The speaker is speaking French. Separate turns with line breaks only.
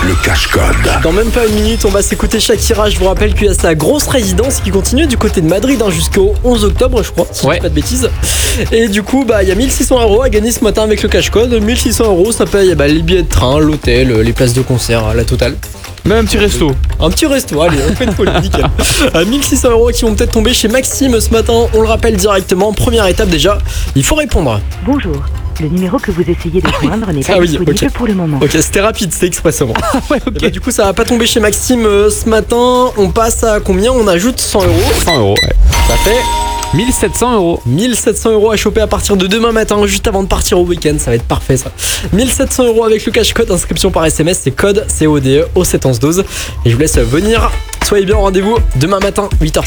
le cache-code.
Dans même pas une minute, on va s'écouter Shakira. Je vous rappelle qu'il y a sa grosse résidence qui continue du côté de Madrid jusqu'au 11 octobre, je crois, si je dis pas de bêtises. Et du coup, il y a 1600 € à gagner ce matin avec le cache-code. 1600 €, ça paye les billets de train, l'hôtel, les places de concert, la totale.
Même un petit resto.
Un petit resto, allez, on fait une folie, nickel. 1600 € qui vont peut-être tomber chez Maxime ce matin. On le rappelle directement. Première étape déjà, il faut répondre.
Bonjour. Le numéro que vous essayez de joindre n'est pas disponible pour le moment.
Ok, c'était rapide, c'était expressément.
Ouais, ok.
Du coup, ça va pas tomber chez Maxime ce matin. On passe à combien? On ajoute 100 €.
100 €, ouais.
Ça fait
1700 €.
1700 € à choper à partir de demain matin, juste avant de partir au week-end. Ça va être parfait, ça. 1700 € avec le cache-code. Inscription par SMS, c'est code CODE au 71112. Et je vous laisse venir. Soyez bien au rendez-vous demain matin, 8h.